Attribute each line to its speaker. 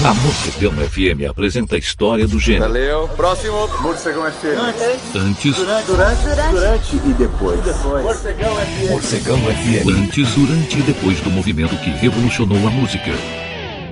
Speaker 1: A Morcegão FM apresenta a história do gênero.
Speaker 2: Valeu. Próximo. Morcegão FM.
Speaker 1: Antes,
Speaker 2: Durante e depois.
Speaker 1: Morcegão FM. Antes, durante e depois do movimento que revolucionou a música.